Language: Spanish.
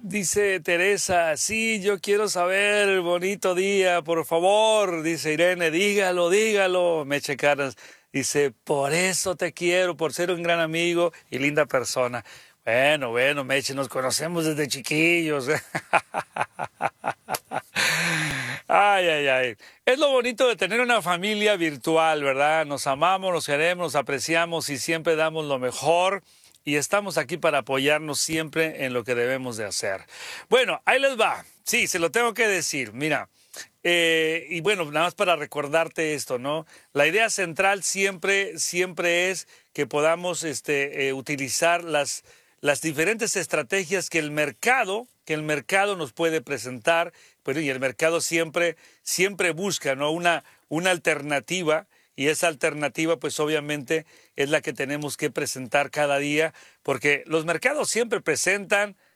Dice Teresa, sí, yo quiero saber, bonito día, por favor. Dice Irene, dígalo, dígalo. Meche Caras dice, por eso te quiero, por ser un gran amigo y linda persona. Bueno, bueno, Meche, nos conocemos desde chiquillos. Ay, ay, ay. Es lo bonito de tener una familia virtual, ¿verdad? Nos amamos, nos queremos, nos apreciamos y siempre damos lo mejor. Y estamos aquí para apoyarnos siempre en lo que debemos de hacer. Bueno, ahí les va. Sí, se lo tengo que decir. Mira, y bueno, nada más para recordarte esto, ¿no? La idea central siempre es que podamos utilizar las diferentes estrategias que el mercado nos puede presentar, pero y el mercado siempre busca, ¿no? Una alternativa. Y esa alternativa, pues obviamente es la que tenemos que presentar cada día, porque los mercados siempre presentan